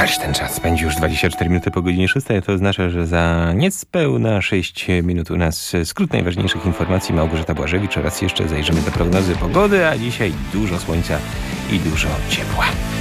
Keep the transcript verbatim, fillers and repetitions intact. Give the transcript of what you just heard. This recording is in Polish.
Ależ ten czas spędzi już dwadzieścia cztery minuty po godzinie szóstej. To oznacza, że za niespełna sześć minut u nas skrót najważniejszych informacji. Małgorzata Błażewicz oraz jeszcze zajrzymy do prognozy pogody, a dzisiaj dużo słońca i dużo ciepła.